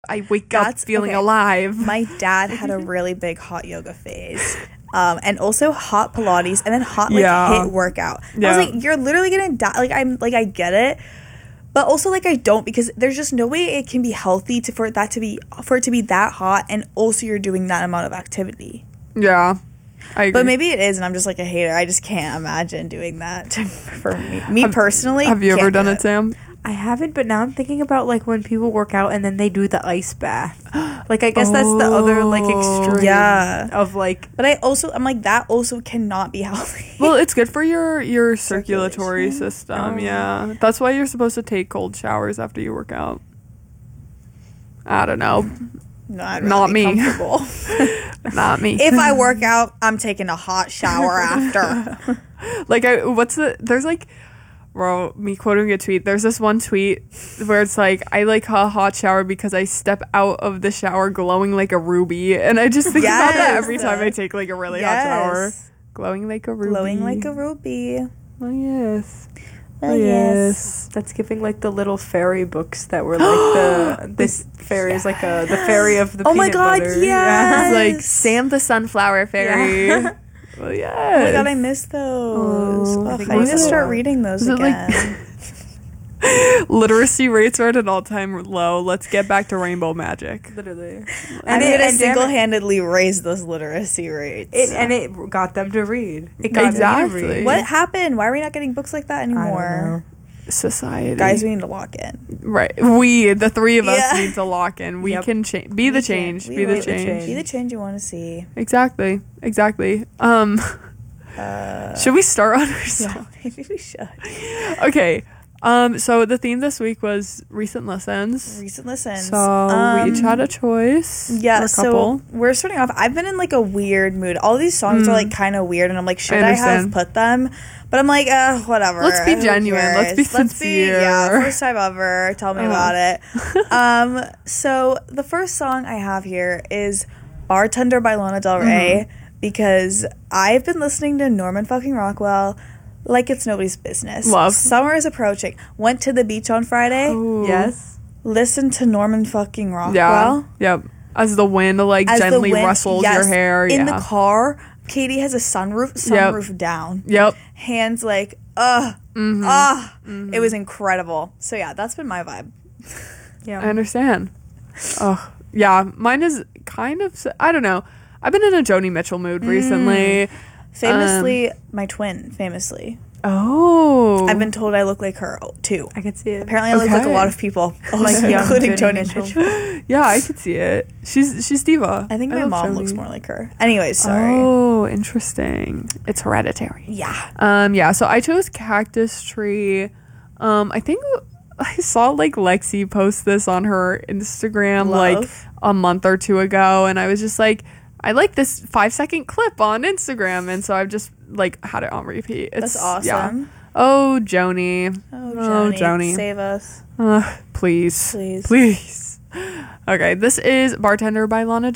I wake up feeling alive. My dad had a really big hot yoga phase. And also hot Pilates and then hot HIIT workout. I was like, you're literally gonna die. I get it, but also I don't, because there's just no way it can be healthy for it to be that hot, and also you're doing that amount of activity. Yeah, I agree. But maybe it is, and I'm just a hater. I just can't imagine doing that for me personally. Have you ever done it, Sam? I haven't, but now I'm thinking about when people work out and then they do the ice bath. I guess that's the other extreme of But I'm that also cannot be healthy. Well, it's good for your circulatory system. Yeah, that's why you're supposed to take cold showers after you work out. I don't know. No, not me. Not me. If I work out, I'm taking a hot shower after. There's bro, me quoting a tweet, there's this one tweet where it's I like a hot shower because I step out of the shower glowing like a ruby, and I just think about that every time I take a really hot shower. Glowing like a ruby. Glowing like a ruby. Oh yes. Oh yes. That's giving the little fairy books that were this fairy is the fairy of the peanut butter. Oh my god, yes. It's Sam the sunflower fairy. Yeah. Well, yes. Oh my god, I miss those. I need to start reading those again. Literacy rates are at an all-time low. Let's get back to rainbow magic. Literally. And it single-handedly raised those literacy rates. It got them to read. Exactly. What happened? Why are we not getting books like that anymore? I don't know. Society. Guys, we need to lock in. Right. The three of us need to lock in. We can change. Be the change. Be the change you want to see. Exactly. Should we start on our song? Yeah, maybe we should. Okay. So the theme this week was recent listens. So we each had a choice. Yeah, so we're starting off. I've been in a weird mood. All these songs are kind of weird, and I'm should I have put them? But I'm whatever. Let's be genuine. Let's be sincere. First time ever. Tell me about it. So the first song I have here is Bartender by Lana Del Rey, because I've been listening to Norman fucking Rockwell like it's nobody's business. Love. Summer is approaching. Went to the beach on Friday. Ooh. Yes. Listened to Norman fucking Rockwell. Yeah. Yep. As the wind gently rustles your hair. In the car, Katie has a sunroof down. Yep. Hands It was incredible. So yeah, that's been my vibe. Yeah. I understand. Oh, yeah. Mine is kind of, I don't know. I've been in a Joni Mitchell mood recently. Famously, my twin, famously. Oh. I've been told I look like her, too. I could see it. Apparently I look like a lot of people, including Joni Mitchell. Yeah, I could see it. She's diva. I think my mom looks more like her. Anyways, sorry. Oh, interesting. It's hereditary. Yeah. So I chose Cactus Tree. I think I saw Lexi post this on her Instagram a month or two ago, and I was just I like this 5-second clip on Instagram, and so I've just had it on repeat. That's awesome. Yeah. Oh, Joni. Oh, Joni. Save us. Please. Okay, this is Bartender by Lana